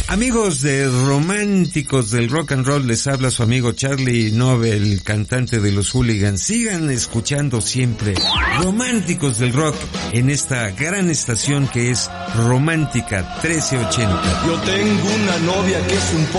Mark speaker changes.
Speaker 1: Amigos de Románticos del Rock and Roll, les habla su amigo Charlie Nobel, cantante de los Hooligans. Sigan escuchando siempre Románticos del Rock en esta gran estación que es Romántica 1380.
Speaker 2: Yo tengo una novia que es un